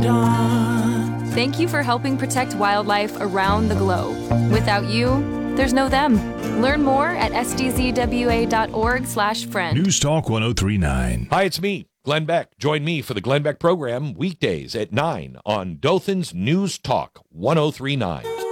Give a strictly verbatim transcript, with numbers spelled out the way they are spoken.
it on. Thank you for helping protect wildlife around the globe. Without you, there's no them. Learn more at s d z w a dot org slash friend. News Talk one oh three point nine. Hi, it's me, Glenn Beck. Join me for the Glenn Beck program weekdays at nine on Dothan's News Talk one oh three point nine.